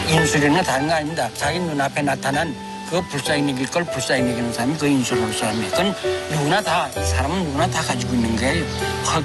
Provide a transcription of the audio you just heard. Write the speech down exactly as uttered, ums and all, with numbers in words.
인술이는 다른 거 아닙니다. 자기 눈앞에 나타난 그 불쌍히 이길 걸 불쌍히 이기는 사람이 그 인술로 사람이에요. 그건 누구나 다, 사람은 누구나 다 가지고 있는 거예요.